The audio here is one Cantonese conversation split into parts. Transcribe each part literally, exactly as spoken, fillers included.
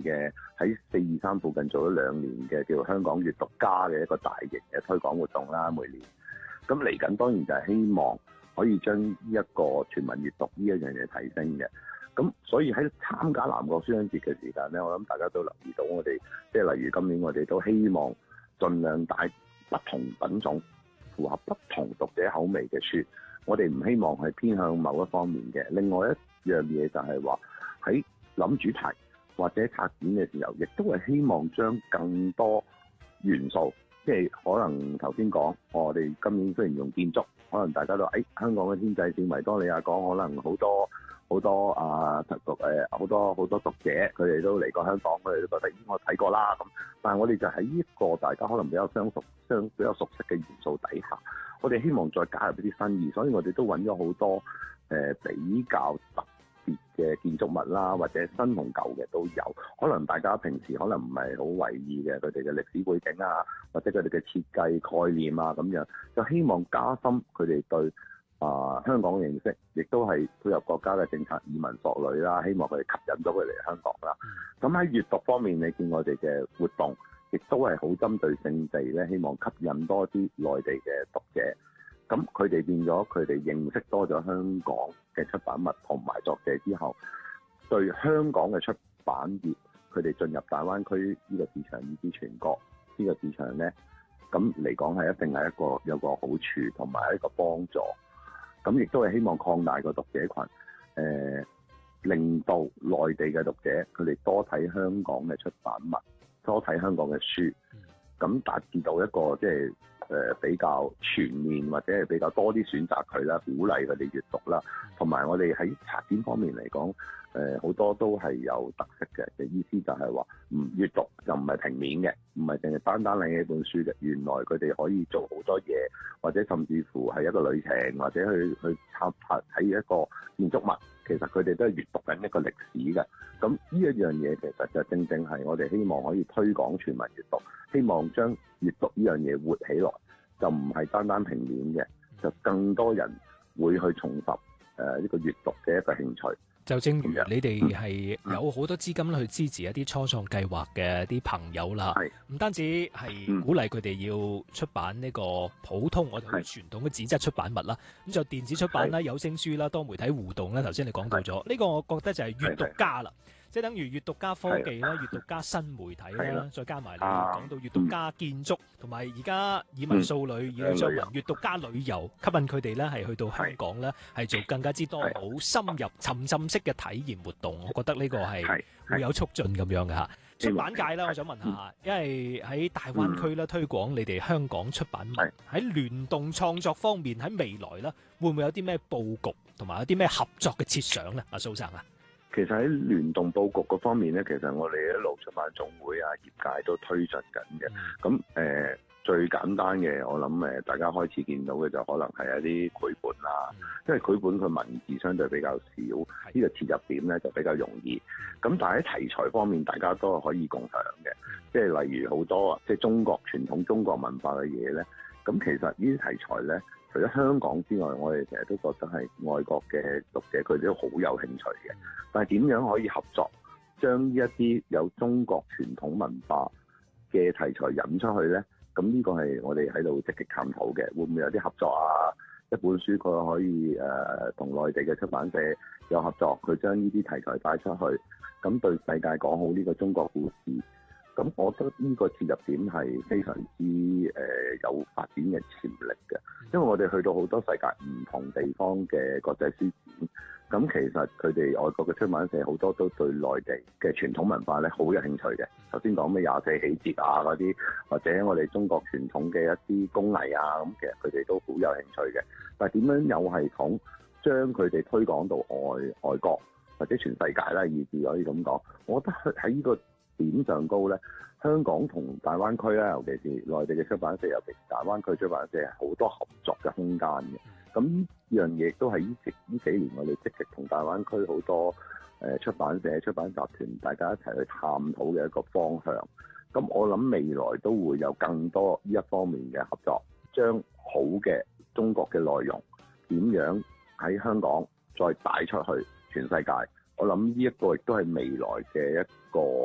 嘅喺四二三附近做咗兩年嘅叫做香港閱讀家嘅一個大型嘅推廣活動啦，每年。咁嚟緊當然就係希望可以將呢一個全民閱讀呢一樣嘢提升嘅。咁所以喺參加南國書香節嘅時間咧，我諗大家都留意到我哋，即係例如今年我哋都希望盡量帶不同品種、符合不同讀者口味嘅書。我哋唔希望係偏向某一方面嘅。另外一樣嘢就係話喺諗主題或者策展嘅時候，亦都係希望將更多元素，即係可能頭先講，我哋今年雖然用建築，可能大家都誒、哎、香港嘅天際線維多利亞港，可能好多好多啊讀誒好多好多讀者，佢哋都嚟過香港，佢哋都覺得咦我睇過啦咁。但係我哋就喺呢一個大家可能比較相熟、相比較熟悉嘅元素底下，我哋希望再加入一啲新意，所以我哋都揾咗好多誒、呃、比較特別嘅建築物啦，或者新同舊嘅都有。可能大家平時可能唔係好為意嘅，佢哋嘅歷史背景啊，或者佢哋嘅設計概念啊咁樣，就希望加深佢哋對啊、呃、香港嘅認識，亦都係配合國家嘅政策，以民所類啦。希望佢哋吸引咗佢嚟香港啦。咁喺閱讀方面，你見我哋嘅活動，亦都係好針對性地咧，希望吸引多啲內地嘅讀者。咁佢哋變咗，佢哋認識多咗香港嘅出版物同埋作者之後，對香港嘅出版業，佢哋進入大灣區呢個市場以至全國呢個市場咧，咁嚟講係一定係一個有個好處同埋一個幫助。咁亦都係希望擴大個讀者群，誒、呃，令到內地嘅讀者佢哋多睇香港嘅出版物，多睇香港嘅書，咁達至到一個即係誒比較全面或者係比較多啲選擇佢啦，鼓勵佢哋閱讀啦。同埋我哋喺策展方面嚟講，誒、呃、好多都係有特色嘅嘅意思就係話，唔閱讀就唔係平面嘅，唔係淨係單單拎起本書嘅。原來佢哋可以做好多嘢，或者甚至乎係一個旅程，或者去去參睇睇一個建築物，其實佢哋都係閱讀緊一個歷史嘅。咁呢一樣嘢其實就正正係我哋希望可以推廣全民閱讀，希望將閱讀呢樣嘢活起來，就唔係單單平面嘅，就更多人會去重拾誒呢個閱讀嘅一個興趣。 就正如你哋係有好多資金去支持一啲初創計劃嘅啲朋友啦，唔、嗯、單止係鼓勵佢哋要出版呢個普通我哋好傳統嘅紙質出版物啦，咁就電子出版啦、有聲書啦、多媒體互動啦，頭先你講到咗呢、呢個，我覺得就係閱讀家啦，即係等於閱讀家科技啦、閱讀家新媒體啦，再加埋你講到閱讀家建築，同埋而家以民數旅、以旅作文、閱讀家旅遊，吸引佢哋咧係去到香港咧係做更加之多好深入沉浸式嘅體驗活動，我覺得呢個係會有促進咁樣嘅嚇。出版界咧，我想問下，因為喺大灣區咧推廣你哋香港出版物，喺聯動創作方面，喺未來咧會唔會有啲咩佈局同埋有啲咩合作嘅設想咧？阿蘇生啊， 其實喺聯動佈局嗰方面咧，其實我哋一路出版總會啊、業界都推進緊嘅。咁誒、呃、最簡單嘅，我諗誒大家開始見到嘅就可能係一啲繪本啦，因為繪本佢文字相對比較少，呢、呢個切入點咧就比較容易。咁但係喺題材方面，大家都可以共享嘅，即係例如好多即係中國傳統中國文化嘅嘢咧。咁其實呢啲題材咧，除咗香港之外，我哋成日都覺得係外國嘅讀者佢哋都好有興趣嘅。但係點樣可以合作，將呢一啲有中國傳統文化嘅題材引出去咧？咁呢個係我哋喺度積極探討嘅，會唔會有啲合作啊？一本書佢可以誒同內地嘅出版社有合作，佢將呢啲題材帶出去，咁對世界講好呢個中國故事。咁我覺得呢個切入點係非常之誒、呃、有發展嘅潛力嘅，因為我哋去到好多世界唔同地方嘅國際書展，咁其實佢哋外國嘅出版社好多都對內地嘅傳統文化咧好有興趣嘅。頭先講咩廿四喜節啊嗰啲，或者我哋中國傳統嘅一啲工藝啊，咁其實佢哋都好有興趣嘅。但係點樣有系統將佢哋推廣到外外國或者全世界啦，以至可以咁講，我覺得喺呢個點上高咧，香港同大灣區咧，尤其是內地嘅出版社，尤其是大灣區出版社，好多合作嘅空間嘅。咁呢樣嘢都係呢幾呢幾年我哋積極同大灣區好多誒出版社、出版集團大家一齊去探討嘅一個方向。咁我諗未來都會有更多呢一方面嘅合作，將好嘅中國嘅內容點樣喺香港再帶出去全世界。我諗呢一個亦都係未來嘅一個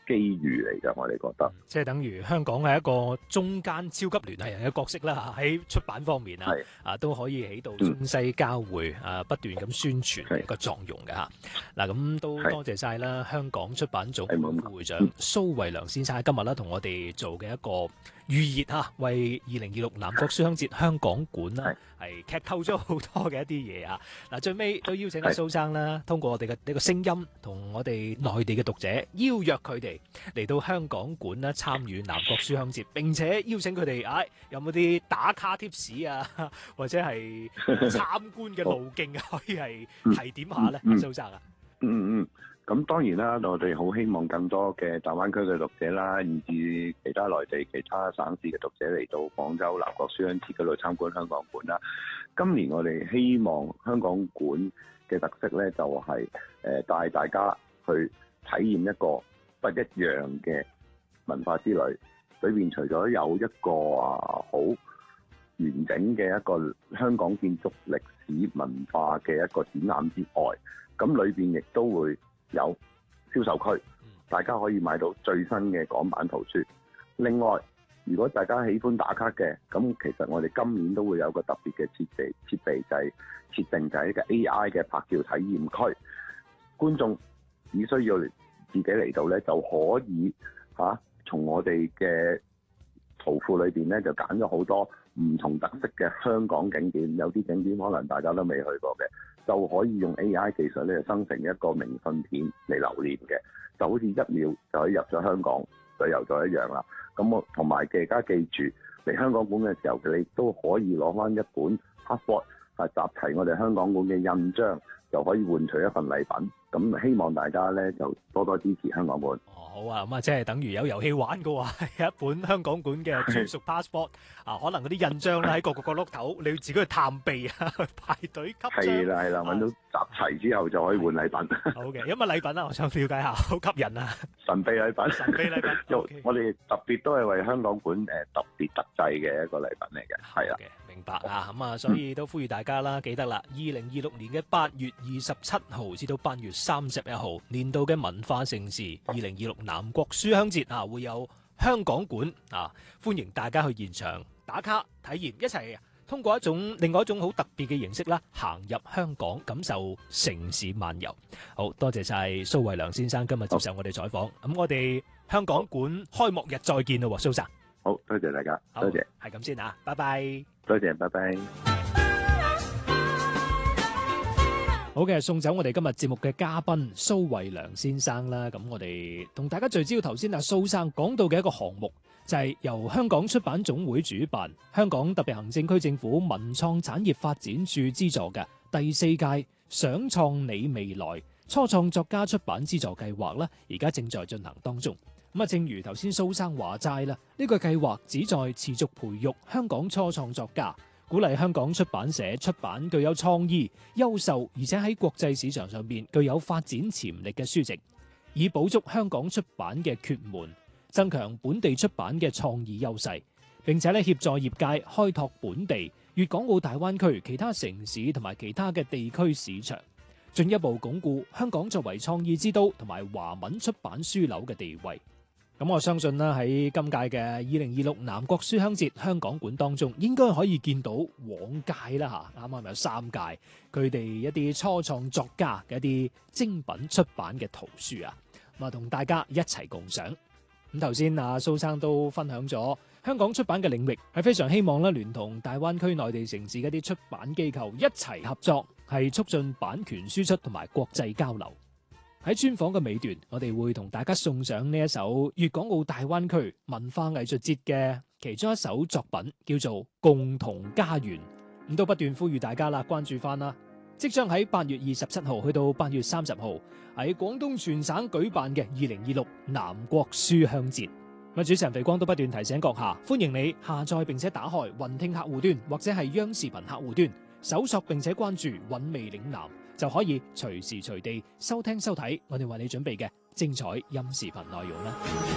機遇嚟㗎，我哋覺得。 即係等於香港係一個中間超級聯繫人嘅角色啦，喺出版方面啊，啊都可以起到中西交匯、嗯、啊，不斷咁宣傳嘅一個作用嘅嚇。嗱，咁都多謝晒啦，香港出版總會副會長蘇慧良先生今日咧同我哋做嘅一個預熱嚇，為二零二六南國書香節香港館啦係劇透咗好多嘅一啲嘢啊！嗱，最尾都邀請阿蘇生啦，通過我哋嘅呢個聲音，同我哋內地嘅讀者邀約佢哋嚟到香港館啦，參與南國書香節，並且邀請佢哋，唉、哎，有冇啲打卡貼士啊，或者係參觀嘅路徑可以係提點下咧，蘇生啊？ 嗯嗯。咁當然啦，我哋好希望更多嘅大灣區嘅讀者啦，以至其他內地、其他省市嘅讀者嚟到廣州南國書香節嗰度參觀香港館啦。今年我哋希望香港館嘅特色咧，就係、是、誒帶大家去體驗一個不一樣嘅文化之旅。裏面除咗有一個啊好完整嘅一個香港建築歷史文化嘅一個展覽之外，咁裏面亦都會有銷售區，大家可以買到最新嘅港版圖書。另外，如果大家喜歡打卡嘅，咁其實我哋今年都會有個特別嘅設備，設備就係設定就係一個 A I 嘅拍照體驗區。觀眾只需要自己嚟到呢，就可以嚇、啊、從我哋嘅圖庫裏邊呢，就揀咗好多唔同特色嘅香港景點，有啲景點可能大家都未去過嘅，就可以用 A I 技術咧生成一個明信片嚟留念嘅，就好似一秒就可以入咗香港旅遊咗一樣啦。咁我同埋嘅而家記住嚟香港館嘅時候，你都可以攞翻一本 passport 啊，集齊我哋香港館嘅印章，就可以換取一份禮品。咁希望大家咧就多多支持香港館。 哦，好啊，咁啊，即係等於有遊戲玩嘅話，係一本香港館嘅專屬 passport 啊，可能嗰啲印章咧喺各個角落頭，你要自己去探秘啊，去排隊吸章。 係啦係啦，揾到集齊之後就可以換禮品。 好嘅，有乜禮品啊？我想了解下，好吸引啊！ 神秘禮品， 神秘禮品。 Okay. 我哋特別都係為香港館誒特別特製嘅一個禮品嚟嘅，係啊。 明白啊，咁啊，所以都呼籲大家啦，記得啦，二零二六年嘅八月二十七號至到八月三十一號，年度嘅文化盛事二零二六南國書香節啊，會有香港館啊，歡迎大家去現場打卡體驗，一齊通過一種另外一種好特別嘅形式啦，行入香港，感受城市漫遊。好多謝晒蘇慧良先生今日接受我哋採訪，咁我哋香港館開幕日再見啦，蘇生。 好，多謝大家，多謝， 係咁先啊，拜拜。 多謝，拜拜。 好嘅，送走我哋今日節目嘅嘉賓蘇慧良先生啦。咁我哋同大家聚焦頭先阿蘇生講到嘅一個項目，就係由香港出版總會主辦，香港特別行政區政府文創產業發展處資助嘅第四屆想創你未來初創作家出版資助計劃啦，而家正在進行當中。咁啊，正如頭先蘇生話齋啦，呢個計劃旨在持續培育香港初創作家，鼓勵香港出版社出版具有創意、優秀而且喺國際市場上邊具有發展潛力嘅書籍，以補足香港出版嘅缺門，增強本地出版嘅創意優勢，並且咧協助業界開拓本地、粵港澳大灣區其他城市同埋其他嘅地區市場，進一步鞏固香港作為創意之都同埋華文出版書樓嘅地位。咁我相信啦，喺今屆嘅二零二六南國書香節香港館當中，應該可以見到往屆啦嚇，啱啱有三屆佢哋一啲初創作家嘅一啲精品出版嘅圖書啊，咁啊同大家一齊共賞。咁頭先阿蘇生都分享咗香港出版嘅領域係非常希望咧，聯同大灣區內地城市嘅一啲出版機構一齊合作，係促進版權輸出同埋國際交流。喺專訪嘅尾段，我哋會同大家送上呢一首粵港澳大灣區文化藝術節嘅其中一首作品，叫做《共同家園》。咁都不斷呼籲大家啦，關注翻啦，即將喺八月二十七號去到八月三十號喺廣東全省舉辦嘅二零二六南國書香節。咁主持人肥光都不斷提醒閣下，歡迎你下載並且打開雲聽客戶端或者係央視頻客戶端，搜索並且關注韻味嶺南，就可以隨時隨地收聽收睇我哋為你準備嘅精彩音視頻內容啦。